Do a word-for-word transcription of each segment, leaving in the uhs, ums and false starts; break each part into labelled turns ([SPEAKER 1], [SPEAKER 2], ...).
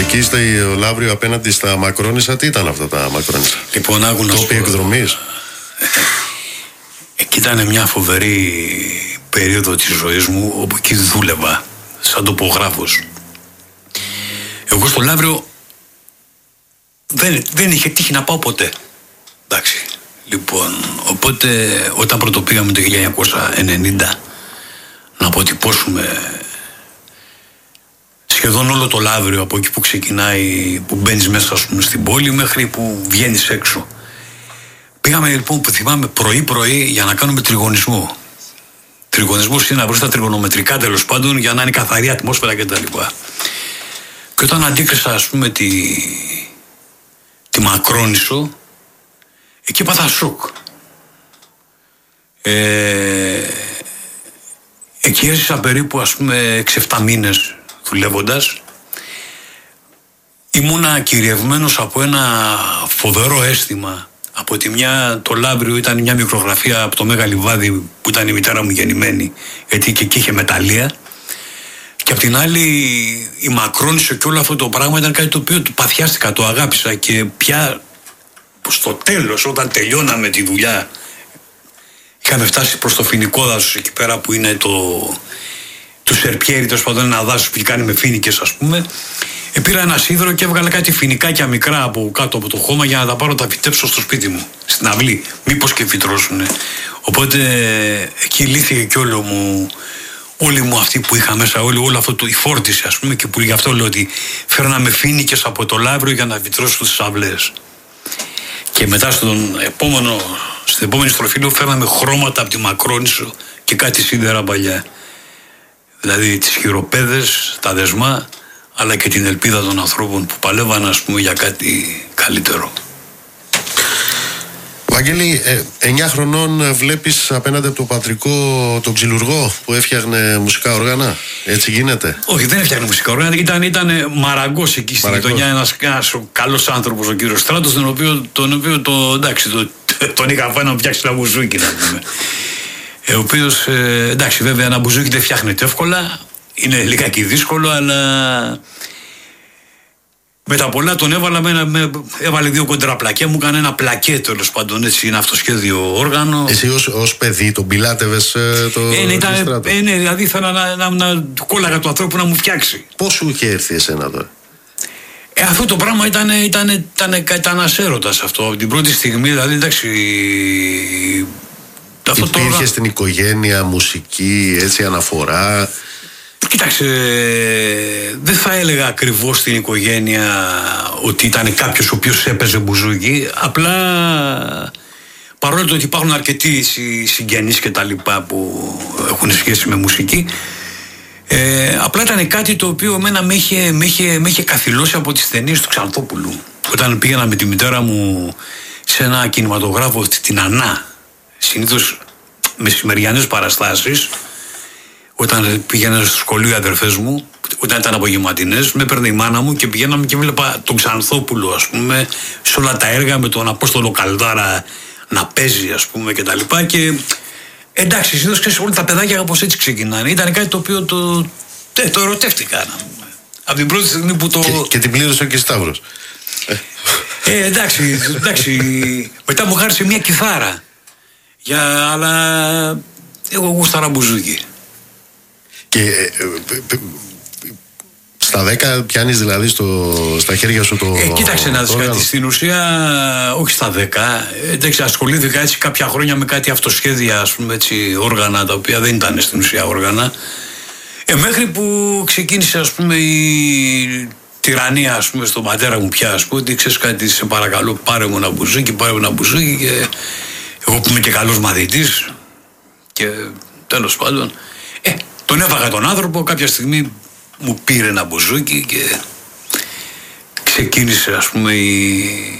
[SPEAKER 1] Εκεί στο Λαύριο απέναντι στα Μακρόνισσα, τι ήταν αυτά τα Μακρόνισσα?
[SPEAKER 2] Λοιπόν, άκου να σου πω.
[SPEAKER 1] Εκδρομής.
[SPEAKER 2] Εκεί ήταν μια φοβερή περίοδο της ζωής μου, όπου εκεί δούλευα σαν τοπογράφος. Εγώ στο Λαύριο δεν, δεν είχε τύχει να πάω ποτέ. Εντάξει. Λοιπόν, οπότε όταν πρώτο πήγαμε το χίλια εννιακόσια ενενήντα να αποτυπώσουμε σχεδόν όλο το Λαύριο, από εκεί που ξεκινάει, που μπαίνεις μέσα, ας πούμε, στην πόλη, μέχρι που βγαίνεις έξω. Πήγαμε λοιπόν, που θυμάμαι, πρωί-πρωί για να κάνουμε τριγωνισμό. Τριγωνισμός είναι να βρεις τα τριγωνομετρικά, τέλος πάντων, για να είναι καθαρή ατμόσφαιρα κτλ. Και όταν αντίκρισα, ας πούμε, τη, τη Μακρόνισσο, εκεί έπαθα σοκ. Ε, εκεί έζησα περίπου, ας πούμε, έξι εφτά μήνες δουλεύοντας. Ήμουνα κυριευμένος από ένα φοβερό αίσθημα. Από τη μια, το Λαύριο ήταν μια μικρογραφία από το Μέγα Λιβάδι, που ήταν η μητέρα μου γεννημένη, γιατί και εκεί είχε μεταλλεία. Και απ' την άλλη, η Μακρόνισσο και όλο αυτό το πράγμα ήταν κάτι το οποίο του παθιάστηκα, το αγάπησα. Και πια στο τέλος, όταν τελειώναμε τη δουλειά, είχαμε φτάσει προς το Φοινικό δάσος, εκεί πέρα που είναι το, του Σερπιέρι, τέλος πάντων, ένα δάσος που κάνει με φοίνικες, ας πούμε. Πήρα ένα σίδερο και έβγαλα κάτι φοινικάκια μικρά από κάτω από το χώμα για να τα πάρω, τα φυτέψω στο σπίτι μου, στην αυλή. Μήπως και φυτρώσουνε. Οπότε εκεί λύθηκε και όλο μου, όλη μου αυτή που είχα μέσα, όλη, όλο αυτό το, η φόρτιση, ας πούμε, και που γι' αυτό λέω ότι φέρναμε φοίνικες από το Λαύριο για να φυτρώσουν τις αυλές. Και μετά στον επόμενο, στην επόμενη στροφή λέω, φέρναμε χρώματα από τη Μακρόνισσο και κάτι σίδερα παλιά. Δηλαδή τις χειροπέδες, τα δεσμά, αλλά και την ελπίδα των ανθρώπων που παλεύαν, ας πούμε, για κάτι καλύτερο.
[SPEAKER 1] Βαγγέλη, ε, εννιά χρονών βλέπεις απέναντι από το πατρικό τον ξυλουργό που έφτιαχνε μουσικά όργανα. Έτσι γίνεται?
[SPEAKER 2] Όχι, δεν έφτιαχνε μουσικά όργανα. Ήταν, ήταν μαραγκός εκεί στην γειτονιά. Ένας, ένας καλός άνθρωπος, ο κύριος Στράτος, τον οποίο, τον, οποίο το, εντάξει, το, τον είχα φάει να φτιάξει ένα μπουζούκι, να πούμε. Ε, ο οποίος, ε, εντάξει, βέβαια, ένα μπουζούκι δεν φτιάχνεται εύκολα. Είναι λιγάκι δύσκολο, αλλά με τα πολλά τον έβαλα, με, με, έβαλε δύο κοντραπλακέ, μου έκανε ένα πλακέ, τέλος πάντων, έτσι, είναι αυτοσχέδιο όργανο.
[SPEAKER 1] Εσύ ως, ως παιδί τον πιλάτευες το
[SPEAKER 2] ε, ναι, ήταν, ε, ναι, δηλαδή ήθελα να, να, να, να κόλλαγα του ανθρώπου να μου φτιάξει.
[SPEAKER 1] Πώς σου είχε έρθει εσένα τώρα?
[SPEAKER 2] Ε, αυτό το πράγμα ήταν, ήταν, ήταν, ήταν, ήταν ασέρωτας αυτό, από την πρώτη στιγμή, δηλαδή, εντάξει.
[SPEAKER 1] Αυτό υπήρχε τώρα στην οικογένεια μουσική, έτσι, αναφορά?
[SPEAKER 2] Κοίταξε, δεν θα έλεγα ακριβώς στην οικογένεια ότι ήταν κάποιος ο οποίος έπαιζε μπουζούκι. Απλά, παρόλο ότι υπάρχουν αρκετοί συγγενείς και τα λοιπά που έχουν σχέση με μουσική, ε, απλά ήταν κάτι το οποίο εμένα με είχε, με είχε, με είχε καθυλώσει από τις ταινίες του Ξανθόπουλου. Όταν πήγαινα με τη μητέρα μου σε ένα κινηματογράφο στην Ανά, συνήθως μεσημεριανές παραστάσεις, όταν πήγαινα στο σχολείο οι αδερφές μου, όταν ήταν απογευματινές, με έπαιρνε η μάνα μου και πηγαίναμε και βλέπα τον Ξανθόπουλο, ας πούμε, σε όλα τα έργα, με τον Απόστολο Καλδάρα να παίζει, ας πούμε, και τα λοιπά. Και εντάξει, συνήθως, ξέρεις, όλα τα παιδάκια κάπως έτσι ξεκινάνε. Ήταν κάτι το οποίο το, τε, το ερωτεύτηκα. Από την πρώτη στιγμή που το.
[SPEAKER 1] Και, και την πλήρωσε και Σταύρος.
[SPEAKER 2] Ε, εντάξει, εντάξει. Μετά μου χάρισε μια κιθάρα. Για, αλλά εγώ γούσταρα μπουζούκι.
[SPEAKER 1] Και ε, ε, στα δέκα πιάνεις δηλαδή στο, στα χέρια σου το.
[SPEAKER 2] Ε, κοίταξε να δεις κάτι. Στην ουσία, όχι στα δέκα. Εντάξει, ασχολήθηκα έτσι κάποια χρόνια με κάτι αυτοσχέδια, ας πούμε, έτσι, όργανα, τα οποία δεν ήταν στην ουσία όργανα. Ε, μέχρι που ξεκίνησε, ας πούμε, η τυραννία, ας πούμε, στον πατέρα μου πια, ας πούμε, ότι ξέρεις κάτι, σε παρακαλώ, πάρε μου ένα μπουζούκι, πάρε μου ένα μπουζούκι. Και εγώ που είμαι και καλός μαθητής, και τέλος πάντων. Ε, τον έφαγα τον άνθρωπο, κάποια στιγμή μου πήρε ένα μπουζούκι και ξεκίνησε, ας πούμε, η,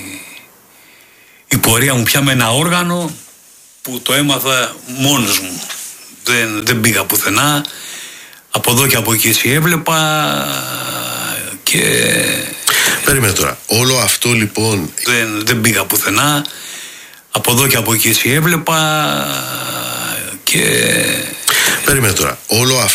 [SPEAKER 2] η πορεία μου πια με ένα όργανο που το έμαθα μόνος μου. Δεν, δεν πήγα πουθενά. Από εδώ και από εκεί έτσι έβλεπα και.
[SPEAKER 1] Περίμενε τώρα. Όλο αυτό λοιπόν.
[SPEAKER 2] Δεν, δεν πήγα πουθενά. Από εδώ και από εκεί έτσι έβλεπα και.
[SPEAKER 1] Περίμενε τώρα. Όλο